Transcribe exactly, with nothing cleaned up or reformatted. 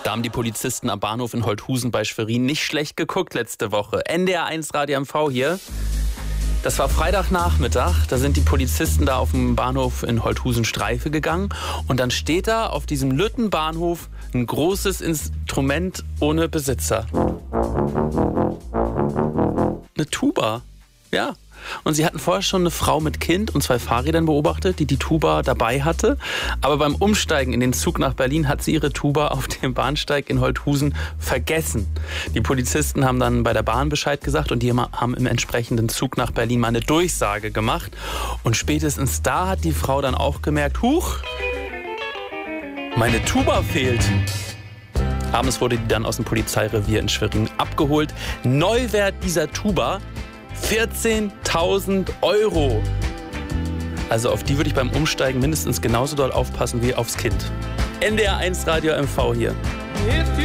Da haben die Polizisten am Bahnhof in Holthusen bei Schwerin nicht schlecht geguckt letzte Woche. N D R eins Radio M V hier. Das war Freitagnachmittag, da sind die Polizisten da auf dem Bahnhof in Holthusen Streife gegangen und dann steht da auf diesem Lüttenbahnhof ein großes Instrument ohne Besitzer. Eine Tuba, ja. Und sie hatten vorher schon eine Frau mit Kind und zwei Fahrrädern beobachtet, die die Tuba dabei hatte. Aber beim Umsteigen in den Zug nach Berlin hat sie ihre Tuba auf dem Bahnsteig in Holthusen vergessen. Die Polizisten haben dann bei der Bahn Bescheid gesagt und die haben im entsprechenden Zug nach Berlin mal eine Durchsage gemacht. Und spätestens da hat die Frau dann auch gemerkt, huch, meine Tuba fehlt. Abends wurde die dann aus dem Polizeirevier in Schwerin abgeholt. Neuwert dieser Tuba vierzehntausend Euro. Also auf die würde ich beim Umsteigen mindestens genauso doll aufpassen wie aufs Kind. N D R eins Radio M V hier.